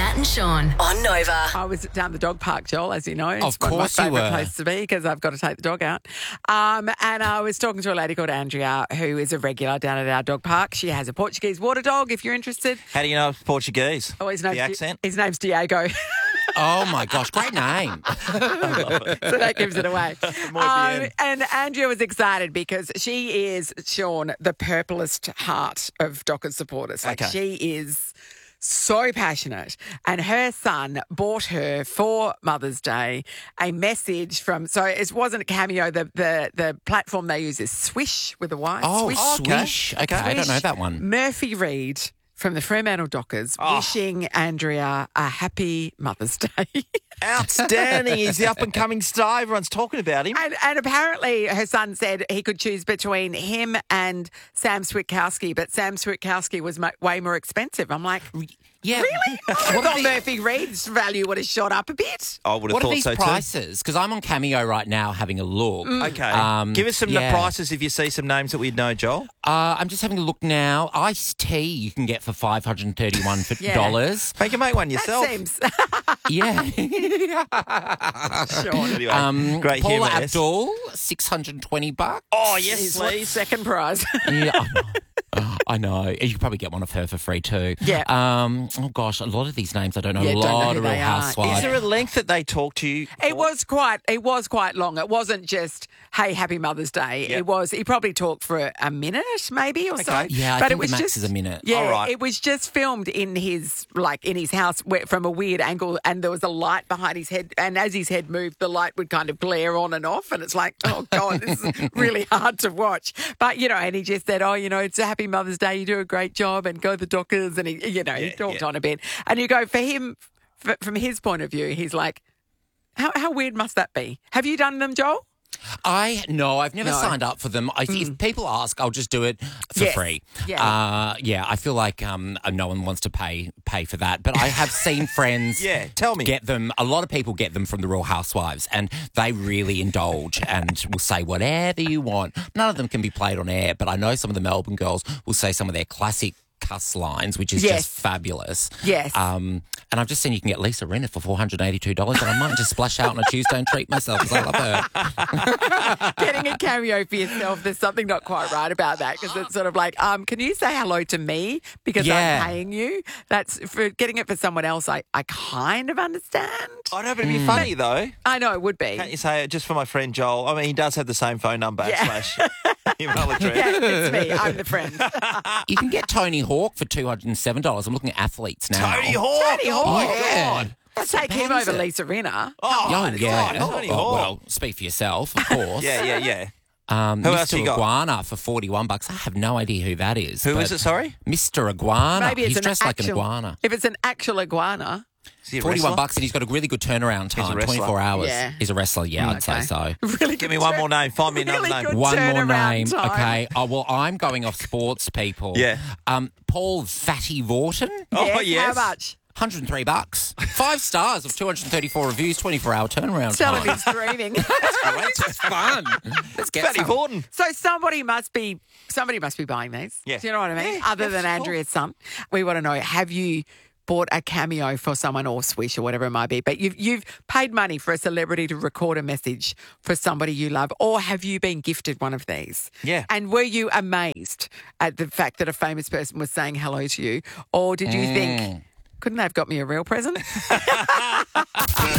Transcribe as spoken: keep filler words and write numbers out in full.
Matt and Sean on Nova. I was down the dog park, Joel, as you know. It's Of one course my you favourite were. place to be because I've got to take the dog out. Um, and I was talking to a lady called Andrea who is a regular down at our dog park. She has a Portuguese water dog, if you're interested. How do you know it's Portuguese? Oh, his name's the accent? His name's Diego. Oh, my gosh, great name. So that gives it away. Muy bien. and Andrea was excited because she is, Sean, the purplest heart of Dockers supporters. Like Okay. she is so passionate. And her son bought her for Mother's Day a message from, so it wasn't a Cameo, the the, the platform they use is Swish with a Y. Oh, Swish. okay. Swish. Okay, I don't know that one. Murphy Reed from the Fremantle Dockers wishing Andrea a happy Mother's Day. Outstanding. He's the up-and-coming star. Everyone's talking about him. And, and apparently her son said he could choose between him and Sam Switkowski, but Sam Switkowski was mo- way more expensive. I'm like, Yeah. really? I What are thought the- Murphy Reed's value would have shot up a bit. I would have What are thought these so prices? Because I'm on Cameo right now having a look. Mm. too. Okay. Um, Give us some yeah. prices if you see some names that we'd know, Joel. Uh, I'm just having a look now. Iced tea you can get for five hundred thirty-one Yeah. dollars. Make you make one yourself. That seems Yeah. sure. Anyway, um, great Paula humour. yes. Abdul, six hundred twenty bucks. Oh, yes, Is what please. second prize. Yeah, I know. I know. You could probably get one of her for free too. Yeah. Um. Oh gosh, a lot of these names I don't know. Yeah, a don't know lot who of Real they are. Housewives. Is there a length that they talk to you? It for? was quite. It was quite long. It wasn't just, "Hey, happy Mother's Day." Yep. It was. He probably talked for a, a minute, maybe or so. Okay. Yeah, I but think it was the max just is a minute. Yeah, All right. it was just filmed in his like in his house where, from a weird angle, and there was a light behind his head, and as his head moved, the light would kind of glare on and off, and it's like, oh god, this is really hard to watch. But you know, and he just said, "Oh, you know, it's a happy Mother's Day. You do a great job, and go the Dockers." And he, you know, he Yeah, talked yeah. on a bit, and you go for him. f- From his point of view, he's like, how, how weird must that be? Have you done them, Joel? I no, I've never No. signed up for them. I, If people ask, I'll just do it for Yes. free. Yeah. uh, yeah. I feel like um, no one wants to pay pay for that, but I have seen friends. Yeah, tell me. Get them. A lot of people get them from the Real Housewives, and they really indulge and will say whatever you want. None of them can be played on air, but I know some of the Melbourne girls will say some of their classic cuss lines, which is Yes. just fabulous. Yes. Um, and I've just seen you can get Lisa Rinna for four hundred eighty-two dollars, and I might just splash out on a Tuesday and treat myself because I love her. Getting a cameo for yourself, there's something not quite right about that because it's sort of like, um, can you say hello to me because Yeah. I'm paying you? That's for getting it for someone else. I, I kind of understand. I know, but it'd be funny, though. I know it would be. Can't you say it just for my friend Joel? I mean, he does have the same phone number Yeah. slash email address. Yeah, it's me. I'm the friend. You can get Tony Hawk for two hundred seven dollars. I'm looking at athletes now. Tony Hawk. Tony Hawk. Oh, my Yeah. God. Let's take him expensive. over Lisa Rinna. Oh, Oh, yeah. God, Tony Oh, Hawk. well, speak for yourself, of course. Yeah, yeah, yeah. Um, Who Mister else you got? Iguana for forty-one bucks. I have no idea who that is. Who but is it, sorry? Mister Iguana. Maybe it's He's an dressed like an actual- iguana. If it's an actual iguana, Is he a forty-one wrestler? bucks, and he's got a really good turnaround He's a time, wrestler. twenty-four hours. Yeah. He's a wrestler, yeah, I'd say Okay. so. really Give good me one turn- more name. Find me another really name. good One more turnaround name, time. okay. Oh, well, I'm going off sports people. Yeah. Um, Paul Fatty Vorton, Oh, Yes, yes. How much? one hundred three bucks. Five stars of two hundred thirty-four reviews, twenty-four hour turnaround Tell time. him he's dreaming. Great, it's fun. Let's get Fatty some. Vorton. So somebody must be somebody must be buying these. Yeah. Do you know what I mean? Yeah, Other yeah, than sure. Andrea's son. We want to know, have you bought a cameo for someone or Swish or whatever it might be, but you've you've paid money for a celebrity to record a message for somebody you love, or have you been gifted one of these? Yeah. And were you amazed at the fact that a famous person was saying hello to you, or did you think, couldn't they have got me a real present?